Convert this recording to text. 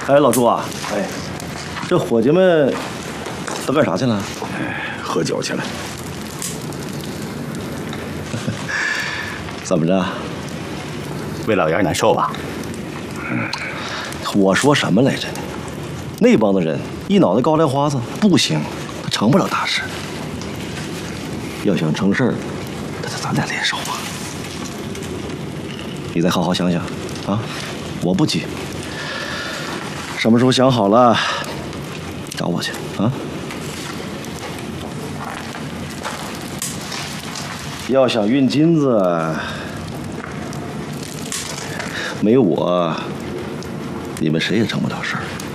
哎，老朱啊，哎，这伙计们都干啥去了？ 喝酒去了。 怎么着？ 魏老爷难受吧？ 我说什么来着？那帮子人一脑袋高粱花子，不行，他成不了大事。要想成事儿，咱得联手啊！你再好好想想啊！我不急，什么时候想好了找我去啊！要想运金子，没有我，你们谁也成不了事儿。